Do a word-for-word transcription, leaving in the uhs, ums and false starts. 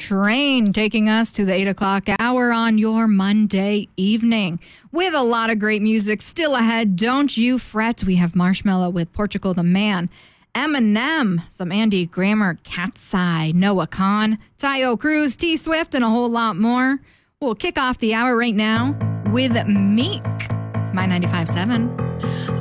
Train, taking us to the eight o'clock hour on your Monday evening. With a lot of great music still ahead, don't you fret. We have Marshmello with Portugal the Man, Eminem, some Andy Grammer, Cat's Eye, Noah Kahan, Tayo Cruz, T Swift, and a whole lot more. We'll kick off the hour right now with Meek, My ninety-five point seven.